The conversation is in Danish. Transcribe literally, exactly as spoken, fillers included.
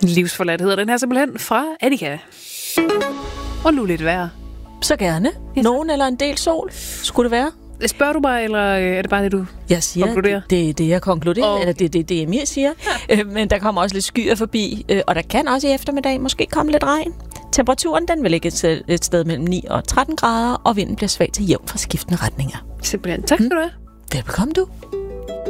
Livsforladt hedder den her simpelthen fra Annika. Og nu lidt vejr. Så gerne. Yes. Nogen eller en del sol, skulle det være? Spørger du mig, eller er det bare det, du jeg siger, konkluderer? Det er det, jeg konkluderer, oh. eller det er det, det, Emil siger. Ja. Men der kommer også lidt skyer forbi, og der kan også i eftermiddag måske komme lidt regn. Temperaturen den vil ligge et, et sted mellem ni og tretten grader, og vinden bliver svag til jævn fra skiftende retninger. Simpelthen. Tak skal du have. Velbekomme du.